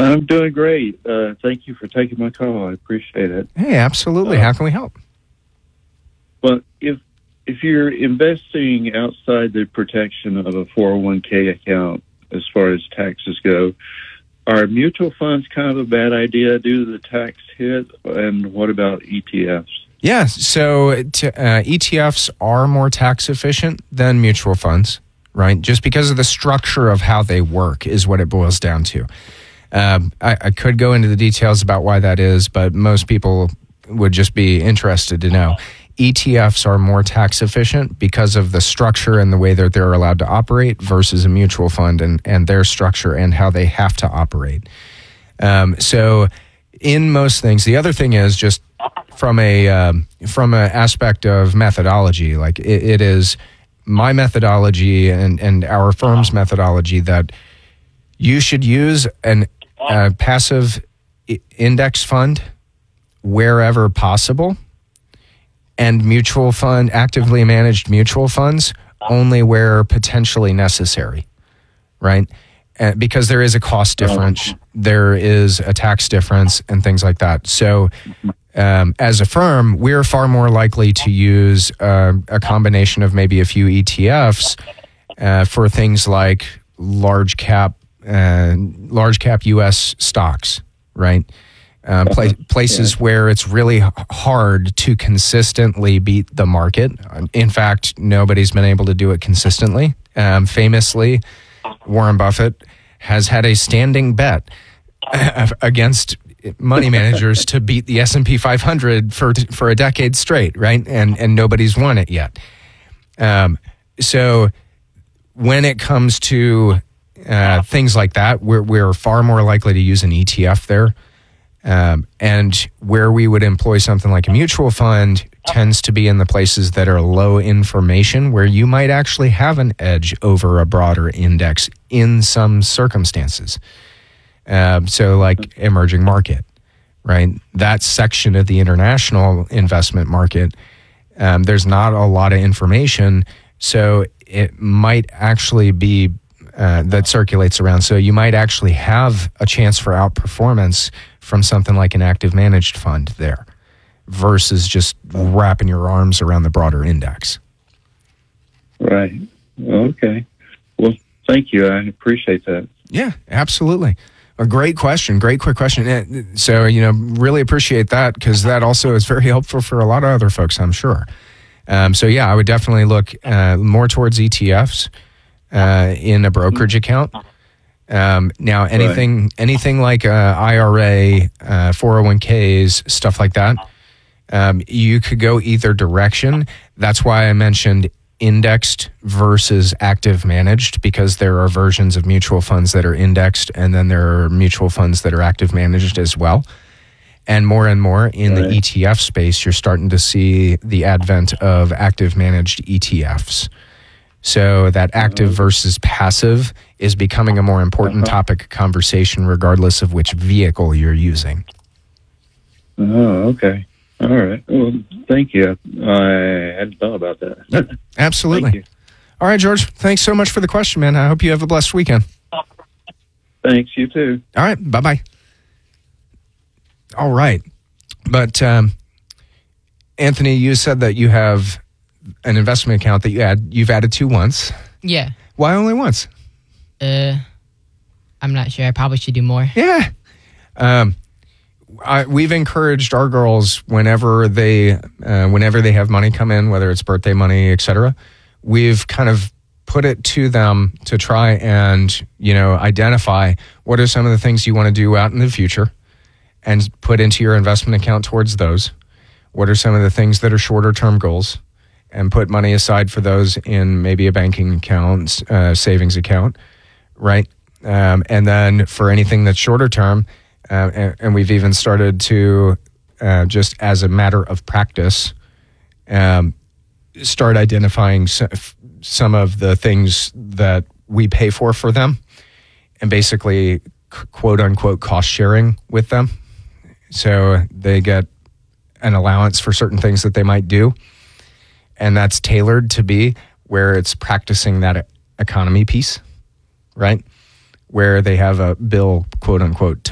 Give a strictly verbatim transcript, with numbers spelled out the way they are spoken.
I'm doing great. Uh, thank you for taking my call. I appreciate it. Hey, absolutely. Uh, How can we help? Well, if if you're investing outside the protection of a four oh one k account, as far as taxes go, are mutual funds kind of a bad idea due to the tax hit? And what about E T Fs? Yeah, so t- uh, E T Fs are more tax efficient than mutual funds, right? Just because of the structure of how they work is what it boils down to. Um, I, I could go into the details about why that is, but most people would just be interested to know. E T Fs are more tax efficient because of the structure and the way that they're allowed to operate versus a mutual fund and, and their structure and how they have to operate. Um, so in most things, the other thing is just from a um, from an aspect of methodology, like it, it is my methodology and, and our firm's methodology that you should use an a passive index fund wherever possible, and mutual fund, actively managed mutual funds, only where potentially necessary, right? Uh, because there is a cost difference, there is a tax difference, and things like that. So um, as a firm, we're far more likely to use uh, a combination of maybe a few E T Fs uh, for things like large cap, uh, large cap U S stocks, right? Uh, pla- places yeah. where it's really hard to consistently beat the market. In fact, nobody's been able to do it consistently. Um, famously, Warren Buffett has had a standing bet against money managers to beat the S and P five hundred for for a decade straight, right? And and nobody's won it yet. Um, so when it comes to uh, things like that, we're we're far more likely to use an E T F there. Um, and where we would employ something like a mutual fund tends to be in the places that are low information, where you might actually have an edge over a broader index in some circumstances. Um, so like emerging market, right? That section of the international investment market, um, there's not a lot of information. So it might actually be uh, that circulates around. So you might actually have a chance for outperformance from something like an active managed fund there versus just wrapping your arms around the broader index. Right. Okay. Well, thank you. I appreciate that. Yeah, absolutely. A great question. Great quick question. So, you know, really appreciate that because that also is very helpful for a lot of other folks, I'm sure. Um, so, yeah, I would definitely look uh, more towards E T Fs uh, in a brokerage account. Um, now, anything right. anything like uh, I R A, uh, four oh one k's, stuff like that, um, you could go either direction. That's why I mentioned indexed versus active managed, because there are versions of mutual funds that are indexed, and then there are mutual funds that are active managed as well. And more and more in right. the E T F space, you're starting to see the advent of active managed E T Fs. So that active versus passive is becoming a more important uh-huh. topic of conversation regardless of which vehicle you're using. Oh, okay. All right. Well, thank you. I hadn't thought about that. Yep, absolutely. Thank you. All right, George. Thanks so much for the question, man. I hope you have a blessed weekend. Thanks. You too. All right. Bye-bye. All right. But, um, Anthony, you said that you have an investment account that you add, you've added to once. Yeah. Why only once? Uh, I'm not sure. I probably should do more. Yeah. Um, I, we've encouraged our girls whenever they, uh, whenever they have money come in, whether it's birthday money, et cetera, we've kind of put it to them to try and, you know, identify what are some of the things you want to do out in the future and put into your investment account towards those. What are some of the things that are shorter term goals? And put money aside for those in maybe a banking account, uh, savings account, right? Um, and then for anything that's shorter term, uh, and, and we've even started to, uh, just as a matter of practice, um, start identifying some of the things that we pay for for them and basically quote unquote cost sharing with them. So they get an allowance for certain things that they might do. And that's tailored to be where it's practicing that economy piece, right? Where they have a bill, quote unquote, to